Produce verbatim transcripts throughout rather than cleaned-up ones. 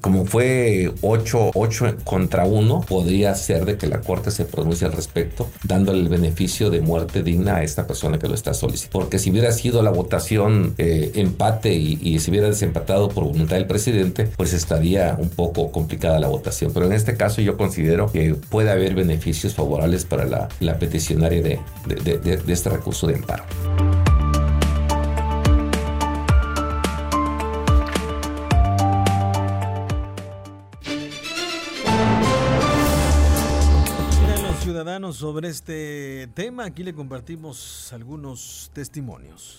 como fue ocho contra uno, podría ser de que la Corte se pronuncie al respecto, dándole el beneficio de muerte digna a esta persona que lo está solicitando. Porque si hubiera sido la votación eh, empate y, y se hubiera desempatado por voluntad del presidente, pues estaría un poco complicada la votación. Pero en este caso yo considero que puede haber beneficios favorables para la, la peticionaria de, de, de, de, de este recurso de amparo. Ciudadanos sobre este tema, aquí le compartimos algunos testimonios.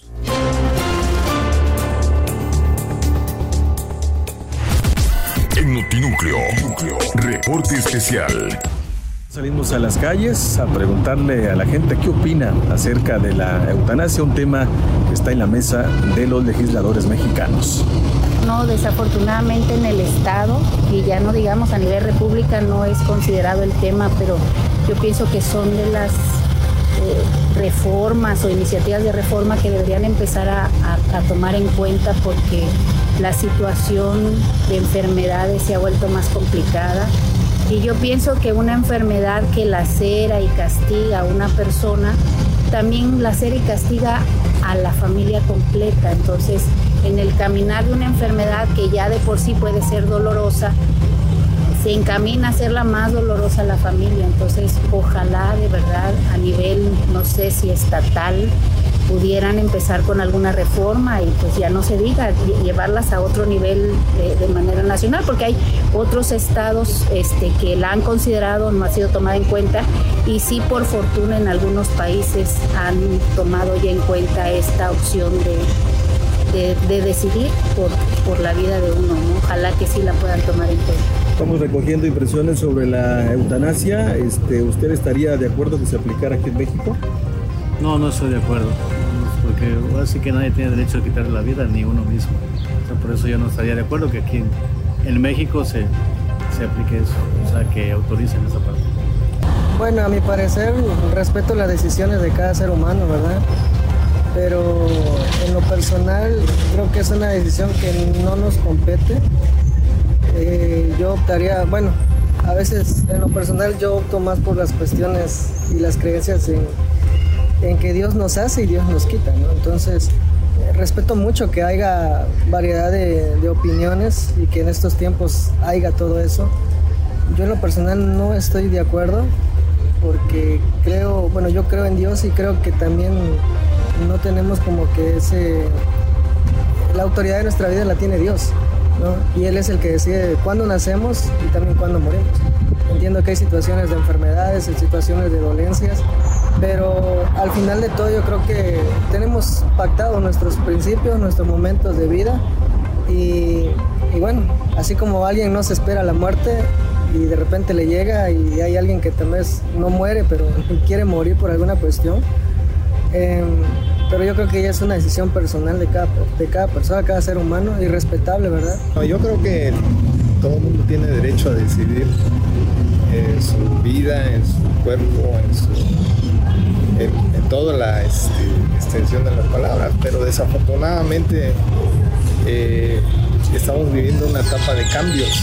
En Notinúcleo, reporte especial. Salimos a las calles a preguntarle a la gente qué opina acerca de la eutanasia, un tema que está en la mesa de los legisladores mexicanos. No, desafortunadamente en el Estado, y ya no digamos a nivel república, no es considerado el tema, pero yo pienso que son de las eh, reformas o iniciativas de reforma que deberían empezar a, a, a tomar en cuenta, porque la situación de enfermedades se ha vuelto más complicada. Y yo pienso que una enfermedad que lacera y castiga a una persona, también lacera y castiga a la familia completa. Entonces, en el caminar de una enfermedad que ya de por sí puede ser dolorosa, se encamina a hacerla más dolorosa a la familia. Entonces, ojalá de verdad a nivel, no sé si estatal, pudieran empezar con alguna reforma y pues ya no se diga, llevarlas a otro nivel de, de manera nacional, porque hay otros estados este, que la han considerado, no ha sido tomada en cuenta, y sí, por fortuna, en algunos países han tomado ya en cuenta esta opción de, de, de decidir por, por la vida de uno, ¿no? Ojalá que sí la puedan tomar en cuenta. Estamos recogiendo impresiones sobre la eutanasia. Este, ¿Usted estaría de acuerdo que se aplicara aquí en México? No, no estoy de acuerdo, porque ahora sí que nadie tiene derecho a quitarle la vida, ni uno mismo. O sea, por eso yo no estaría de acuerdo que aquí en, en México se, se aplique eso, o sea, que autoricen esa parte. Bueno, a mi parecer, respeto las decisiones de cada ser humano, ¿verdad? Pero en lo personal, creo que es una decisión que no nos compete. Eh, yo optaría, bueno, a veces en lo personal yo opto más por las cuestiones y las creencias en, en que Dios nos hace y Dios nos quita, ¿no? Entonces, eh, respeto mucho que haya variedad de, de opiniones y que en estos tiempos haya todo eso. Yo en lo personal no estoy de acuerdo porque creo, bueno, yo creo en Dios y creo que también no tenemos como que ese, la autoridad de nuestra vida la tiene Dios, ¿no? Y Él es el que decide cuándo nacemos y también cuándo morimos. Entiendo que hay situaciones de enfermedades, hay situaciones de dolencias, pero al final de todo yo creo que tenemos pactado nuestros principios, nuestros momentos de vida y, y bueno, así como alguien no se espera la muerte y de repente le llega y hay alguien que tal vez no muere pero quiere morir por alguna cuestión, eh, pero yo creo que ya es una decisión personal de cada, de cada persona, cada ser humano y respetable, ¿verdad? No, yo creo que todo el mundo tiene derecho a decidir eh, su vida, en su cuerpo, en, su, en, en toda la este, extensión de las palabras, pero desafortunadamente eh, estamos viviendo una etapa de cambios.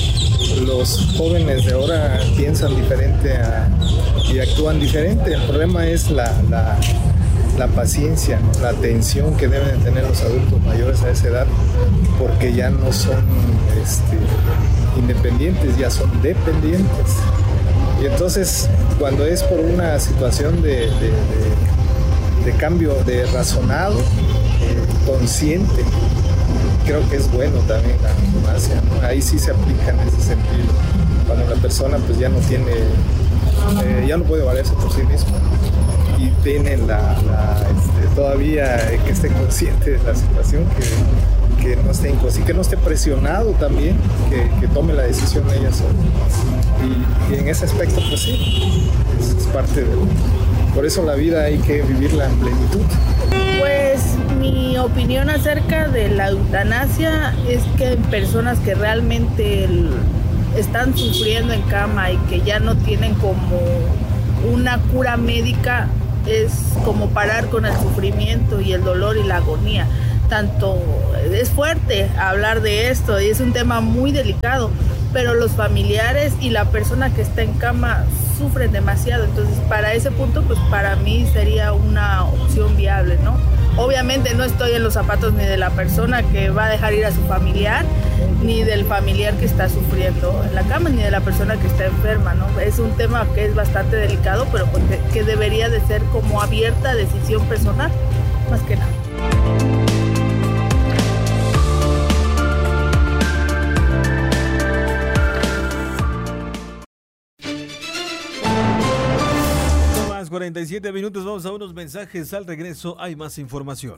Los jóvenes de ahora piensan diferente a, y actúan diferente. El problema es la, la, la paciencia, ¿no? La atención que deben tener los adultos mayores a esa edad, porque ya no son este, independientes, ya son dependientes. Y entonces, cuando es por una situación de, de, de, de cambio de razonado, eh, consciente, creo que es bueno también la eutanasia, ¿no? Ahí sí se aplica en ese sentido. Cuando la persona pues ya no tiene, eh, ya no puede valerse por sí misma y tiene la, la este, todavía eh, que esté consciente de la situación, que, que no esté inconsciente, que no esté presionado también, que, que tome la decisión ella sola. Y, y en ese aspecto pues sí, es, es parte de... Por eso la vida hay que vivirla en plenitud. Pues mi opinión acerca de la eutanasia es que personas que realmente están sufriendo en cama y que ya no tienen como una cura médica, es como parar con el sufrimiento y el dolor y la agonía, tanto es fuerte hablar de esto y es un tema muy delicado, pero los familiares y la persona que está en cama sufren demasiado. Entonces, para ese punto, pues para mí sería una opción viable, ¿no? Obviamente no estoy en los zapatos ni de la persona que va a dejar ir a su familiar, ni del familiar que está sufriendo en la cama, ni de la persona que está enferma, ¿no? Es un tema que es bastante delicado, pero que debería de ser como abierta decisión personal, más que nada. cuarenta y siete minutos, vamos a unos mensajes. Al regreso hay más información.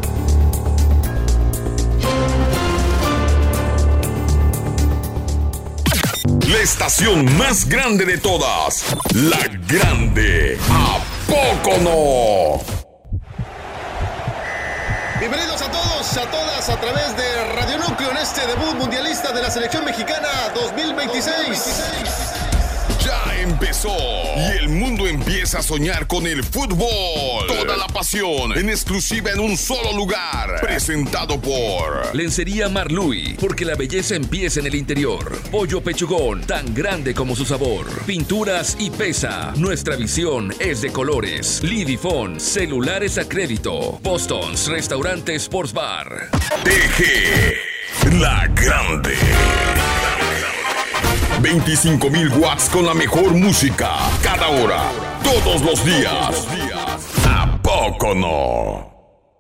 La estación más grande de todas, La Grande. ¿A poco no? Bienvenidos a todos, a todas, a través de Radio Núcleo en este debut mundialista de la selección mexicana dos mil veintiséis. Ya empezó y el mundo empieza a soñar con el fútbol. Toda la pasión en exclusiva en un solo lugar. Presentado por Lencería Marluy, porque la belleza empieza en el interior. Pollo Pechugón, tan grande como su sabor. Pinturas y Pesa, nuestra visión es de colores. Lidifón, celulares a crédito. Boston's, restaurante Sports Bar. T G, La Grande. veinticinco mil watts con la mejor música, cada hora, todos los días. ¿A poco no?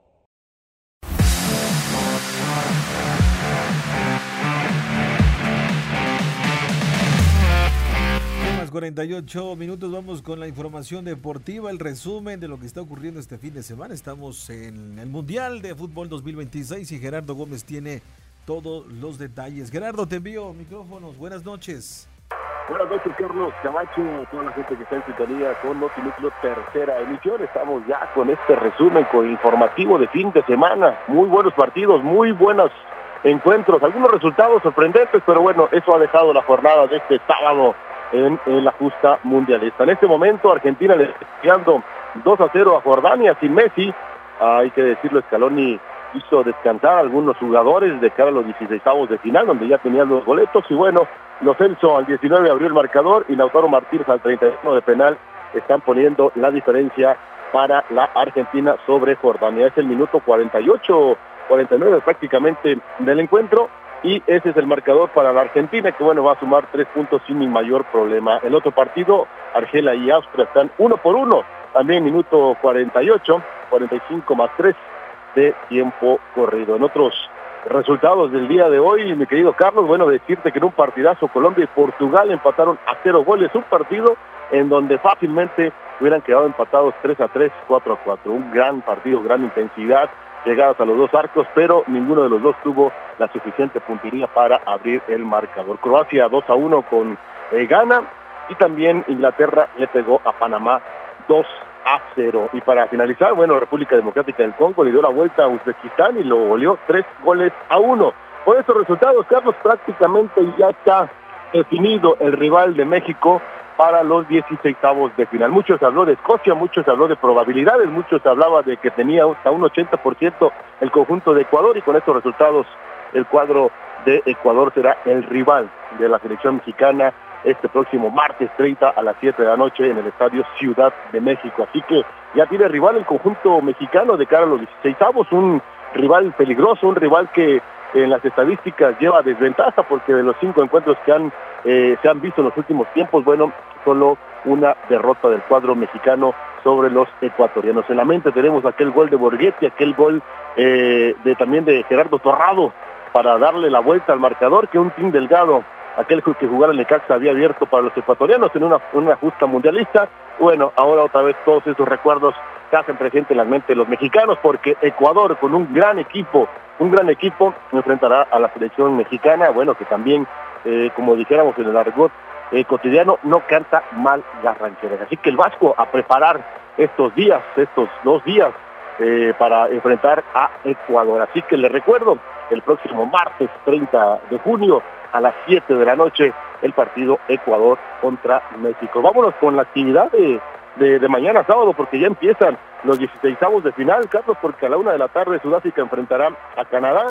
cuarenta y ocho minutos, vamos con la información deportiva, el resumen de lo que está ocurriendo este fin de semana. Estamos en el Mundial de Fútbol dos mil veintiséis y Gerardo Gómez tiene todos los detalles. Gerardo, te envío micrófonos. Buenas noches. Buenas noches, Carlos Camacho, toda la gente que está en sintonía con Notinúcleo tercera emisión. Estamos ya con este resumen con informativo de fin de semana. Muy buenos partidos, muy buenos encuentros, algunos resultados sorprendentes, pero bueno, eso ha dejado la jornada de este sábado en, en la justa mundialista. En este momento Argentina le está ganando dos a cero a Jordania sin Messi. Hay que decirlo, Scaloni hizo descansar a algunos jugadores de cara a los dieciseisavos de final, donde ya tenían los boletos, y bueno, Lo Celso al diecinueve abrió el marcador y Lautaro Martínez al treinta y uno de penal están poniendo la diferencia para la Argentina sobre Jordania. Es el minuto cuarenta y ocho, cuarenta y nueve prácticamente del encuentro, y ese es el marcador para la Argentina, que bueno, va a sumar tres puntos sin mayor problema. El otro partido, Argelia y Austria, están uno por uno, también minuto cuarenta y ocho, cuarenta y cinco más tres de tiempo corrido. En otros resultados del día de hoy, mi querido Carlos, bueno, decirte que en un partidazo Colombia y Portugal empataron a cero goles, un partido en donde fácilmente hubieran quedado empatados tres a tres, cuatro a cuatro, un gran partido, gran intensidad, llegadas a los dos arcos, pero ninguno de los dos tuvo la suficiente puntería para abrir el marcador. Croacia dos a uno con eh, Ghana, y también Inglaterra le pegó a Panamá dos a cero. Y para finalizar, bueno, República Democrática del Congo le dio la vuelta a Uzbekistán y lo goleó tres goles a uno. Por estos resultados, Carlos, prácticamente ya está definido el rival de México para los dieciseisavos de final. Muchos habló de Escocia, muchos habló de probabilidades, muchos hablaba de que tenía hasta un ochenta por ciento el conjunto de Ecuador, y con estos resultados el cuadro de Ecuador será el rival de la selección mexicana este próximo martes treinta a las siete de la noche en el Estadio Ciudad de México. Así que ya tiene rival el conjunto mexicano de cara a los dieciseisavos, un rival peligroso, un rival que en las estadísticas lleva desventaja, porque de los cinco encuentros que han eh, se han visto en los últimos tiempos, bueno, solo una derrota del cuadro mexicano sobre los ecuatorianos. En la mente tenemos aquel gol de Borghetti, aquel gol eh, de también de Gerardo Torrado para darle la vuelta al marcador, que un Tim Delgado, aquel que jugara en Necaxa, había abierto para los ecuatorianos en una, una justa mundialista. Bueno, ahora otra vez todos esos recuerdos se hacen presentes en la mente de los mexicanos, porque Ecuador, con un gran equipo, un gran equipo, enfrentará a la selección mexicana, bueno, que también, eh, como dijéramos en el argot eh, cotidiano, no canta mal las rancheras. Así que el Vasco a preparar estos días, estos dos días, eh, para enfrentar a Ecuador. Así que les recuerdo, el próximo martes treinta de junio, a las siete de la noche, el partido Ecuador contra México. Vámonos con la actividad de, de, de mañana sábado, porque ya empiezan los dieciseisavos de final, Carlos, porque a la una de la tarde Sudáfrica enfrentará a Canadá,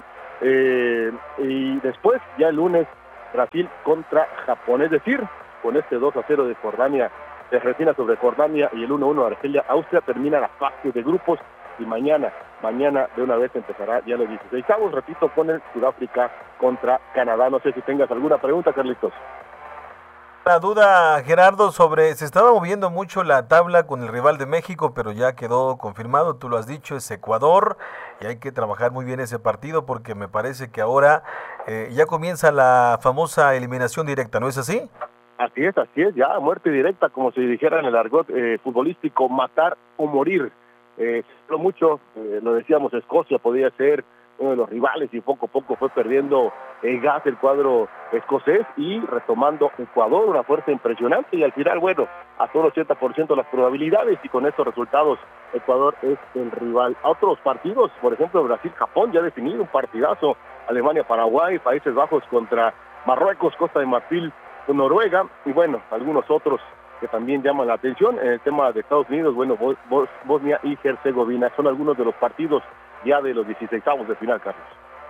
Eh, y después, ya el lunes, Brasil contra Japón. Es decir, con este dos a cero de Jordania, de Argentina sobre Jordania y el uno a uno de Argelia, Austria termina la fase de grupos y mañana, mañana de una vez empezará ya los dieciseisavos, repito, con el Sudáfrica contra Canadá. No sé si tengas alguna pregunta, Carlitos. La duda, Gerardo, sobre, se estaba moviendo mucho la tabla con el rival de México, pero ya quedó confirmado, tú lo has dicho, es Ecuador, y hay que trabajar muy bien ese partido porque me parece que ahora eh, ya comienza la famosa eliminación directa, ¿no es así? Así es, así es, ya muerte directa, como se dijera en el argot eh, futbolístico, matar o morir. Eh, lo mucho, eh, lo decíamos, Escocia podía ser uno de los rivales y poco a poco fue perdiendo el gas el cuadro escocés y retomando Ecuador, una fuerza impresionante y al final, bueno, a todo el ochenta por ciento las probabilidades y con estos resultados Ecuador es el rival. A otros partidos, por ejemplo Brasil-Japón ya ha definido un partidazo, Alemania-Paraguay, Países Bajos contra Marruecos, Costa de Marfil, Noruega y bueno, algunos otros que también llaman la atención. En el tema de Estados Unidos, bueno, Bos- Bos- Bosnia y Herzegovina son algunos de los partidos ya de los dieciseisavos de final, Carlos.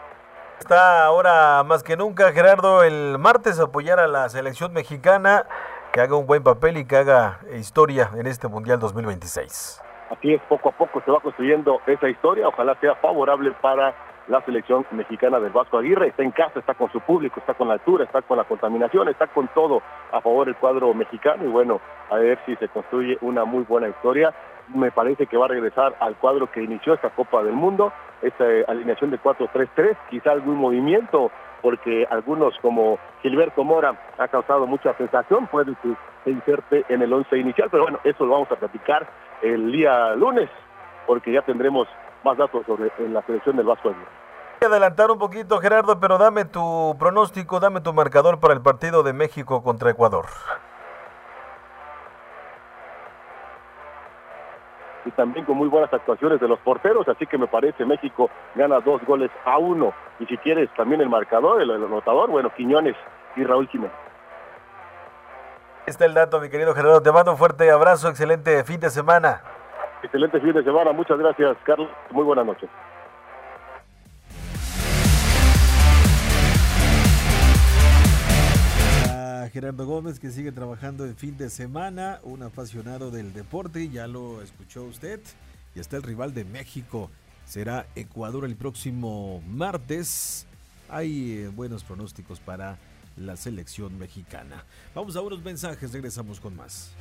Está ahora más que nunca, Gerardo, el martes apoyar a la selección mexicana, que haga un buen papel y que haga historia en este Mundial dos mil veintiséis. Así es, poco a poco se va construyendo esa historia, ojalá sea favorable para la selección mexicana del Vasco Aguirre. Está en casa, está con su público, está con la altura, está con la contaminación, está con todo a favor del cuadro mexicano y bueno, a ver si se construye una muy buena historia. Me parece que va a regresar al cuadro que inició esta Copa del Mundo, esta alineación de cuatro tres tres, quizá algún movimiento, porque algunos como Gilberto Mora ha causado mucha sensación, puede que se inserte en el once inicial, pero bueno, eso lo vamos a platicar el día lunes, porque ya tendremos más datos sobre en la selección del Vasco Aguirre. Voy a adelantar un poquito, Gerardo, pero dame tu pronóstico, dame tu marcador para el partido de México contra Ecuador. Y también con muy buenas actuaciones de los porteros, así que me parece México gana dos goles a uno. Y si quieres también el marcador, el, el anotador, bueno, Quiñones y Raúl Jiménez. Está el dato, mi querido Gerardo, te mando un fuerte abrazo, excelente fin de semana. Excelente fin de semana, muchas gracias, Carlos, muy buenas noches. Gerardo Gómez, que sigue trabajando en fin de semana, un apasionado del deporte, ya lo escuchó usted, y está el rival de México, será Ecuador el próximo martes. Hay eh, buenos pronósticos para la selección mexicana. Vamos a unos mensajes, regresamos con más.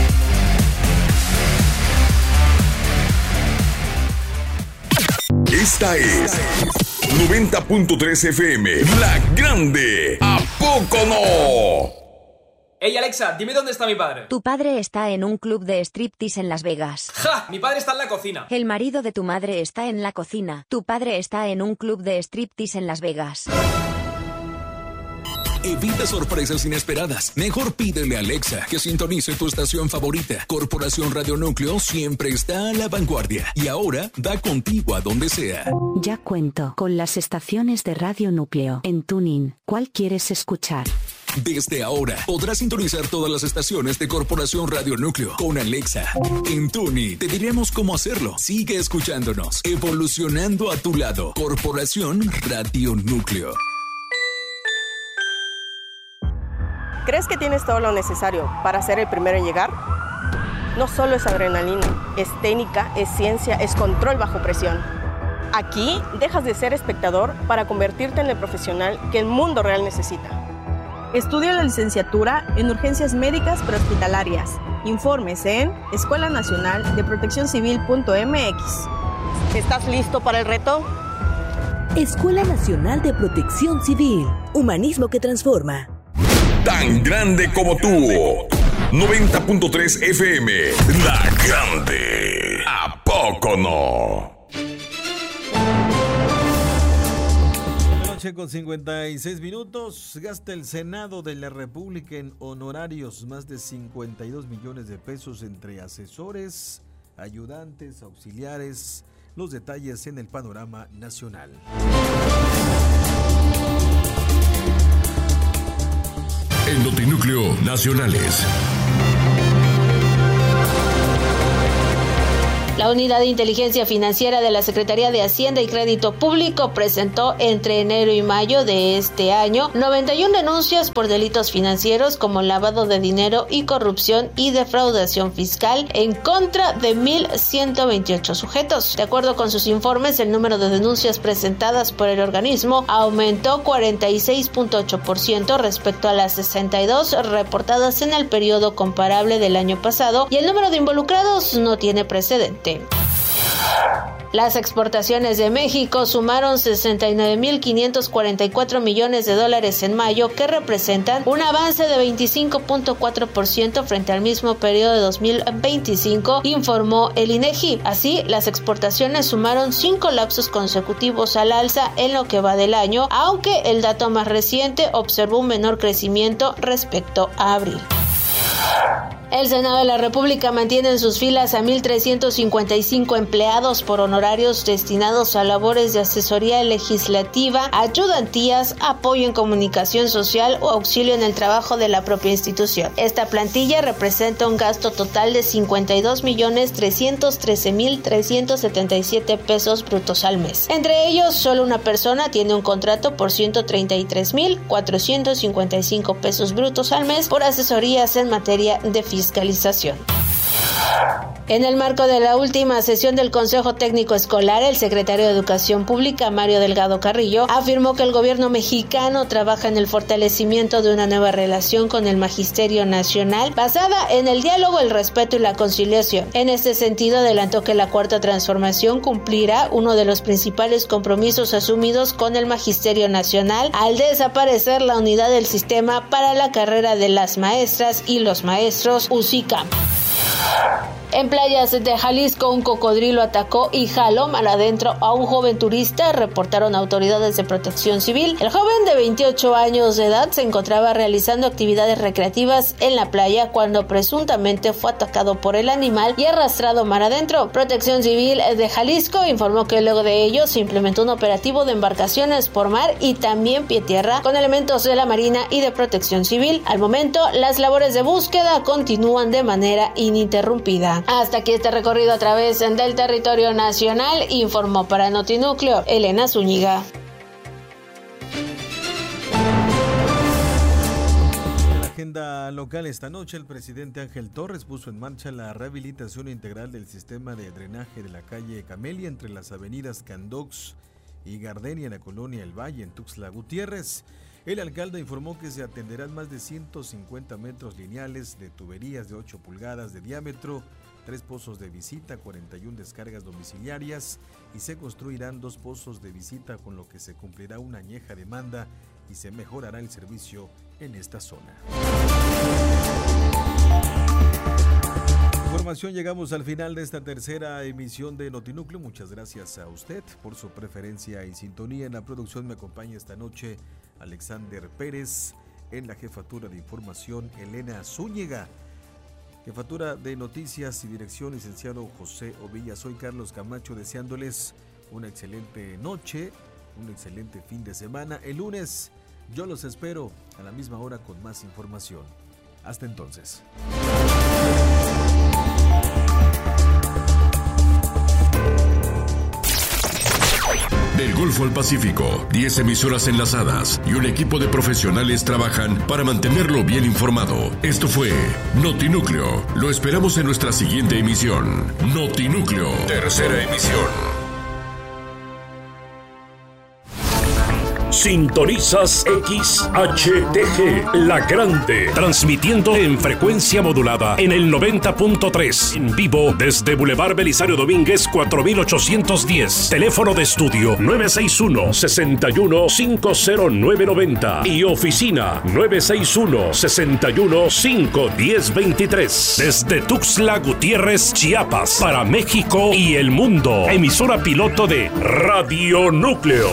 Esta es noventa punto tres F M, La Grande. ¿A poco no? Ey Alexa, dime dónde está mi padre. Tu padre está en un club de striptease en Las Vegas. ¡Ja! Mi padre está en la cocina. El marido de tu madre está en la cocina. Tu padre está en un club de striptease en Las Vegas. Evita sorpresas inesperadas. Mejor pídele a Alexa que sintonice tu estación favorita. Corporación Radio Núcleo siempre está a la vanguardia y ahora da contigo a donde sea. Ya cuento con las estaciones de Radio Núcleo en TuneIn. ¿Cuál quieres escuchar? Desde ahora podrás sintonizar todas las estaciones de Corporación Radio Núcleo con Alexa. En TuneIn te diremos cómo hacerlo. Sigue escuchándonos, evolucionando a tu lado. Corporación Radio Núcleo. ¿Crees que tienes todo lo necesario para ser el primero en llegar? No solo es adrenalina, es técnica, es ciencia, es control bajo presión. Aquí dejas de ser espectador para convertirte en el profesional que el mundo real necesita. Estudia la licenciatura en urgencias médicas prehospitalarias. Informes en escuela nacional de protección civil punto m x. ¿Estás listo para el reto? Escuela Nacional de Protección Civil. Humanismo que transforma. Tan grande como tú. noventa punto tres F M, La Grande. ¿A poco no? Con cincuenta y seis minutos, gasta el Senado de la República en honorarios más de cincuenta y dos millones de pesos entre asesores, ayudantes, auxiliares. Los detalles en el panorama nacional. En Notinúcleo Nacionales. La Unidad de Inteligencia Financiera de la Secretaría de Hacienda y Crédito Público presentó entre enero y mayo de este año noventa y una denuncias por delitos financieros como lavado de dinero y corrupción y defraudación fiscal en contra de mil ciento veintiocho sujetos. De acuerdo con sus informes, el número de denuncias presentadas por el organismo aumentó cuarenta y seis punto ocho por ciento respecto a las sesenta y dos reportadas en el periodo comparable del año pasado, y el número de involucrados no tiene precedente. Las exportaciones de México sumaron sesenta y nueve mil quinientos cuarenta y cuatro millones de dólares en mayo, que representan un avance de veinticinco punto cuatro por ciento frente al mismo periodo de dos mil veinticinco, informó el INEGI. Así, las exportaciones sumaron cinco lapsos consecutivos al alza en lo que va del año, aunque el dato más reciente observó un menor crecimiento respecto a abril. El Senado de la República mantiene en sus filas a mil trescientos cincuenta y cinco empleados por honorarios destinados a labores de asesoría legislativa, ayudantías, apoyo en comunicación social o auxilio en el trabajo de la propia institución. Esta plantilla representa un gasto total de cincuenta y dos millones trescientos trece mil trescientos setenta y siete pesos brutos al mes. Entre ellos, solo una persona tiene un contrato por ciento treinta y tres mil cuatrocientos cincuenta y cinco pesos brutos al mes por asesorías en materia de fiscalización. En el marco de la última sesión del Consejo Técnico Escolar, el secretario de Educación Pública, Mario Delgado Carrillo, afirmó que el gobierno mexicano trabaja en el fortalecimiento de una nueva relación con el Magisterio Nacional basada en el diálogo, el respeto y la conciliación. En este sentido, adelantó que la Cuarta Transformación cumplirá uno de los principales compromisos asumidos con el Magisterio Nacional al desaparecer la unidad del sistema para la carrera de las maestras y los maestros U C I C A. En playas de Jalisco, un cocodrilo atacó y jaló mar adentro a un joven turista, reportaron autoridades de Protección Civil. El joven de veintiocho años de edad se encontraba realizando actividades recreativas en la playa cuando presuntamente fue atacado por el animal y arrastrado mar adentro. Protección Civil de Jalisco informó que luego de ello se implementó un operativo de embarcaciones por mar y también pie tierra con elementos de la Marina y de Protección Civil. Al momento, las labores de búsqueda continúan de manera ininterrumpida. Hasta aquí este recorrido a través del territorio nacional, informó para Notinúcleo Elena Zúñiga. En la agenda local esta noche, el presidente Ángel Torres puso en marcha la rehabilitación integral del sistema de drenaje de la calle Camelia entre las avenidas Candox y Gardenia en la colonia El Valle, en Tuxtla Gutiérrez. El alcalde informó que se atenderán más de ciento cincuenta metros lineales de tuberías de ocho pulgadas de diámetro, tres pozos de visita, cuarenta y una descargas domiciliarias y se construirán dos pozos de visita, con lo que se cumplirá una añeja demanda y se mejorará el servicio en esta zona. Información, llegamos al final de esta tercera emisión de Notinúcleo. Muchas gracias a usted por su preferencia y sintonía. En la producción me acompaña esta noche Alexander Pérez, en la jefatura de información Elena Zúñiga. Jefatura de Noticias y Dirección, licenciado José Ovilla. Soy Carlos Camacho, deseándoles una excelente noche, un excelente fin de semana. El lunes yo los espero a la misma hora con más información. Hasta entonces. Del Golfo al Pacífico, diez emisoras enlazadas y un equipo de profesionales trabajan para mantenerlo bien informado. Esto fue Notinúcleo. Lo esperamos en nuestra siguiente emisión. Notinúcleo, tercera emisión. Sintonizas X H T G, La Grande, transmitiendo en frecuencia modulada en el noventa punto tres, en vivo desde Boulevard Belisario Domínguez cuatro mil ochocientos diez, teléfono de estudio nueve seis uno, seis uno cinco cero nueve nueve cero y oficina nueve seis uno, seis uno cinco uno cero dos tres, desde Tuxtla Gutiérrez, Chiapas, para México y el mundo, emisora piloto de Radio Núcleo.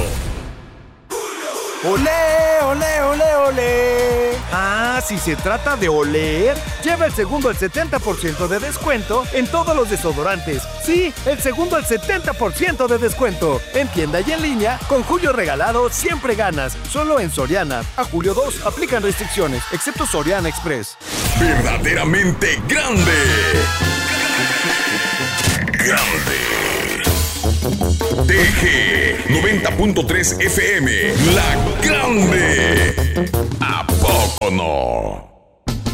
¡Olé, olé, olé, olé! Ah, si se trata de oler, lleva el segundo al setenta por ciento de descuento en todos los desodorantes. Sí, el segundo al setenta por ciento de descuento. En tienda y en línea, con Julio Regalado siempre ganas. Solo en Soriana. A julio dos aplican restricciones, excepto Soriana Express. Verdaderamente grande. Grande. T G noventa punto tres F M, La Grande. ¿A poco no?